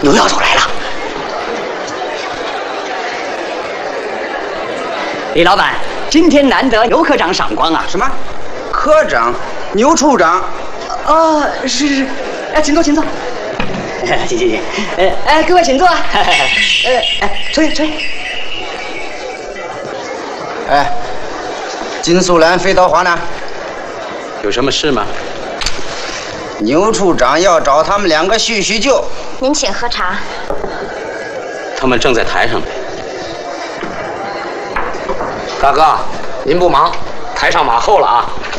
牛丫头来了。李老板，今天难得牛科长赏光啊！ 什么？科长？牛处长？ 是，哎，请坐，请坐。请。各位请坐。吹。 哎，金素兰、飞刀华呢？ 有什么事吗？ 牛处长要找他们2个叙叙旧。 您请喝茶。 他们正在台上呢。大哥，您不忙，台上马后了啊。